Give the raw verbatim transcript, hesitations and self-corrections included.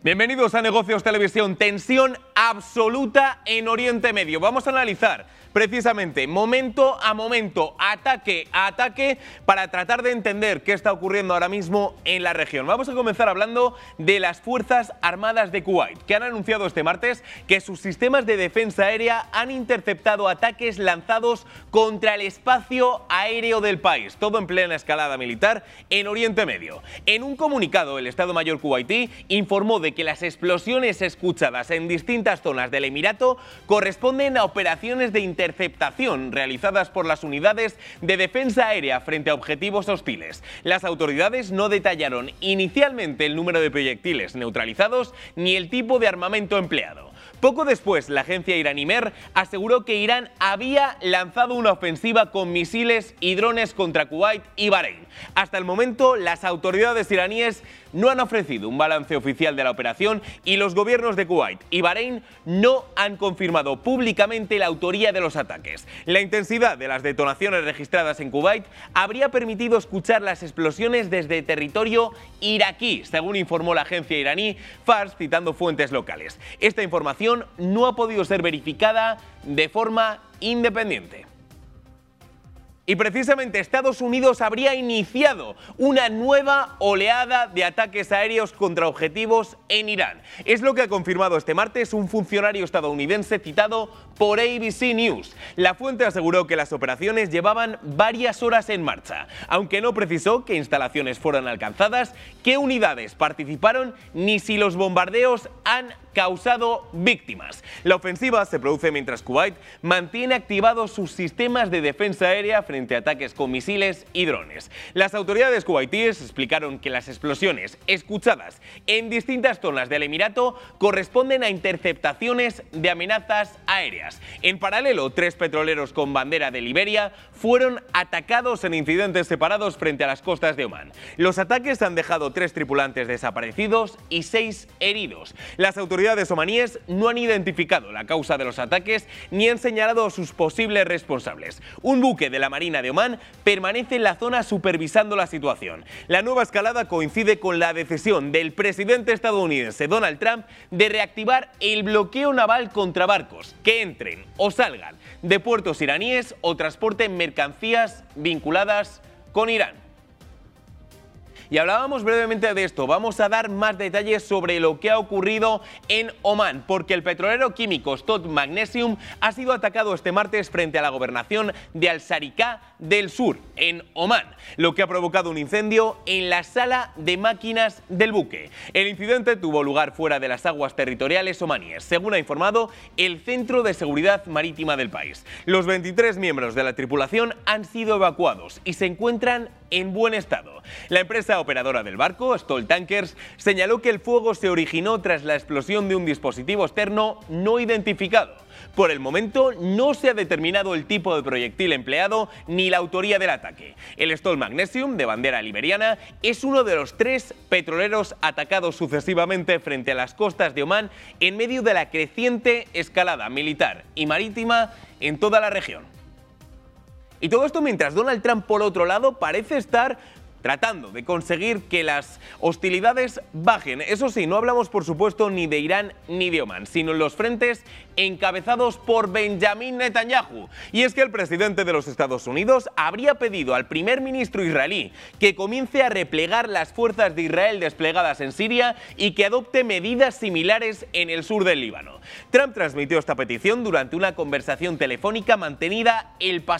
Bienvenidos a Negocios Televisión. Tensión absoluta en Oriente Medio. Vamos a analizar precisamente momento a momento, ataque a ataque, para tratar de entender qué está ocurriendo ahora mismo en la región. Vamos a comenzar hablando de las Fuerzas Armadas de Kuwait, que han anunciado este martes que sus sistemas de defensa aérea han interceptado ataques lanzados contra el espacio aéreo del país, todo en plena escalada militar en Oriente Medio. En un comunicado, el Estado Mayor kuwaití informó de que las explosiones escuchadas en distintas zonas del Emirato corresponden a operaciones de interceptación realizadas por las unidades de defensa aérea frente a objetivos hostiles. Las autoridades no detallaron inicialmente el número de proyectiles neutralizados ni el tipo de armamento empleado. Poco después, la agencia iraní Mer aseguró que Irán había lanzado una ofensiva con misiles y drones contra Kuwait y Bahrein. Hasta el momento, las autoridades iraníes no han ofrecido un balance oficial de la operación y los gobiernos de Kuwait y Bahrein no han confirmado públicamente la autoría de los ataques. La intensidad de las detonaciones registradas en Kuwait habría permitido escuchar las explosiones desde territorio iraquí, según informó la agencia iraní Fars, citando fuentes locales. Esta información no ha podido ser verificada de forma independiente. Y precisamente Estados Unidos habría iniciado una nueva oleada de ataques aéreos contra objetivos en Irán. Es lo que ha confirmado este martes un funcionario estadounidense citado por A B C News. La fuente aseguró que las operaciones llevaban varias horas en marcha, aunque no precisó qué instalaciones fueron alcanzadas, qué unidades participaron, ni si los bombardeos han causado víctimas. La ofensiva se produce mientras Kuwait mantiene activados sus sistemas de defensa aérea frente a ataques con misiles y drones. Las autoridades kuwaitíes explicaron que las explosiones escuchadas en distintas zonas del Emirato corresponden a interceptaciones de amenazas aéreas. En paralelo, tres petroleros con bandera de Liberia fueron atacados en incidentes separados frente a las costas de Omán. Los ataques han dejado tres tripulantes desaparecidos y seis heridos. Las autoridades omaníes no han identificado la causa de los ataques ni han señalado a sus posibles responsables. Un buque de la Marina de Omán permanece en la zona supervisando la situación. La nueva escalada coincide con la decisión del presidente estadounidense Donald Trump de reactivar el bloqueo naval contra barcos que entren o salgan de puertos iraníes o transporten mercancías vinculadas con Irán. Y hablábamos brevemente de esto, vamos a dar más detalles sobre lo que ha ocurrido en Omán, porque el petrolero químico Stord Magnesium ha sido atacado este martes frente a la gobernación de Al-Sharika del Sur, en Omán, lo que ha provocado un incendio en la sala de máquinas del buque. El incidente tuvo lugar fuera de las aguas territoriales omaníes, según ha informado el Centro de Seguridad Marítima del país. Los veintitrés miembros de la tripulación han sido evacuados y se encuentran en buen estado. La empresa operadora del barco, Stolt Tankers, señaló que el fuego se originó tras la explosión de un dispositivo externo no identificado. Por el momento no se ha determinado el tipo de proyectil empleado ni la autoría del ataque. El Stord Magnesium, de bandera liberiana, es uno de los tres petroleros atacados sucesivamente frente a las costas de Omán en medio de la creciente escalada militar y marítima en toda la región. Y todo esto mientras Donald Trump, por otro lado, parece estar tratando de conseguir que las hostilidades bajen. Eso sí, no hablamos por supuesto ni de Irán ni de Omán, sino en los frentes encabezados por Benjamin Netanyahu. Y es que el presidente de los Estados Unidos habría pedido al primer ministro israelí que comience a replegar las fuerzas de Israel desplegadas en Siria y que adopte medidas similares en el sur del Líbano. Trump transmitió esta petición durante una conversación telefónica mantenida el pasado